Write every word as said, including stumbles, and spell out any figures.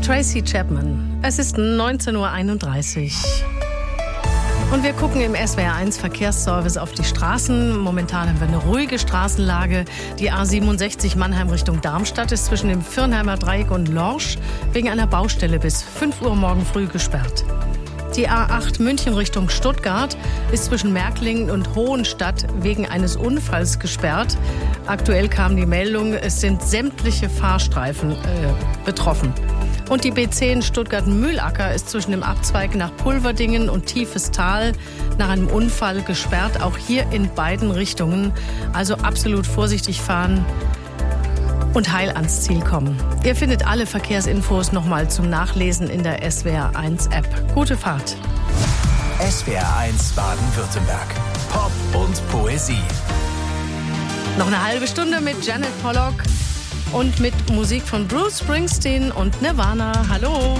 Tracy Chapman. Es ist neunzehn Uhr einunddreißig. Und wir gucken im S W R eins Verkehrsservice auf die Straßen. Momentan haben wir eine ruhige Straßenlage. Die A siebenundsechzig Mannheim Richtung Darmstadt ist zwischen dem Firnheimer Dreieck und Lorsch wegen einer Baustelle bis fünf Uhr morgen früh gesperrt. Die A acht München Richtung Stuttgart ist zwischen Märklingen und Hohenstadt wegen eines Unfalls gesperrt. Aktuell kam die Meldung, es sind sämtliche Fahrstreifen äh, betroffen. Und die B zehn Stuttgart-Mühlacker ist zwischen dem Abzweig nach Pulverdingen und Tiefes Tal nach einem Unfall gesperrt. Auch hier in beiden Richtungen. Also absolut vorsichtig fahren und heil ans Ziel kommen. Ihr findet alle Verkehrsinfos nochmal zum Nachlesen in der S W R eins App. Gute Fahrt. S W R eins Baden-Württemberg. Pop und Poesie. Noch eine halbe Stunde mit Janet Pollock und mit Musik von Bruce Springsteen und Nirvana. Hallo.